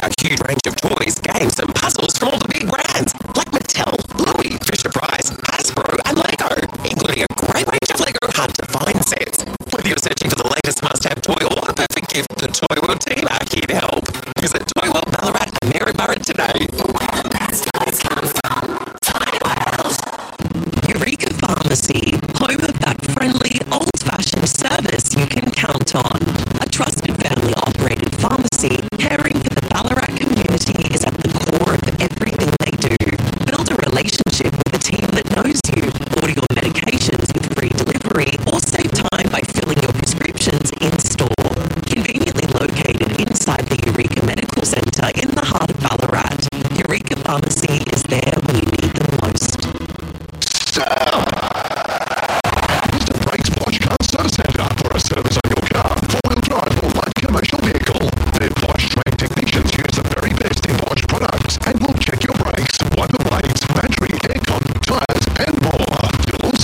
a huge range of toys, games and puzzles from all the big brands like Mattel, Bluey, Fisher-Price, Hasbro and Lego, including a great range of Lego hard-to-find sets. Whether you're searching for the latest must-have toy or a perfect gift, the Toy World team are here to help. Visit Toy World Ballarat and Maryborough today. Where the best toys come from, Toy World. Eureka Pharmacy, home of that friendly, old-fashioned service you can count on.